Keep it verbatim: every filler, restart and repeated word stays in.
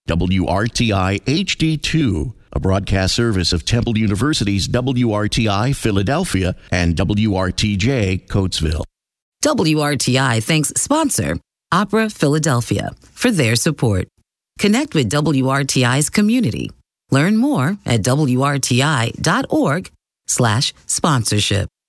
W R T I H D two, a broadcast service of Temple University's W R T I Philadelphia and W R T J Coatesville. W R T I thanks sponsor Opera Philadelphia for their support. Connect with W R T I's community. Learn more at W R T I dot org slash sponsorship.